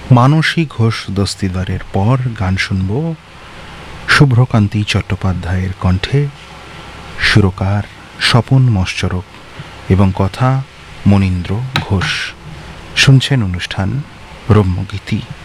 মানসী ঘোষ দস্তিদারের পর গান শুনব শুভ্রকান্তি চট্টোপাধ্যায়ের কণ্ঠে। সুরকার স্বপন মশ্চরক এবং কথা মনীন্দ্র ঘোষ। শুনছেন অনুষ্ঠান ব্রহ্মগীতি।